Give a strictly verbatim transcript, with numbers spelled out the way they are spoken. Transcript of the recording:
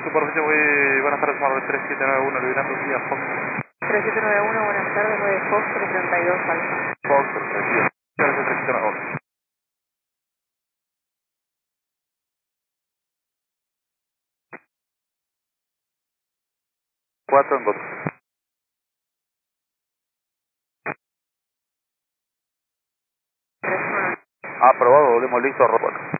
superficie, muy buenas tardes, Marvel tres siete nueve uno, Luminando Vía Fox. tres siete nueve uno, buenas tardes, nueve Fox, treinta y dos Alfa. Fox, treinta y dos. Gracias, tres siete nueve uno. cuatro en voto. Aprobado, volvemos listo, ropa.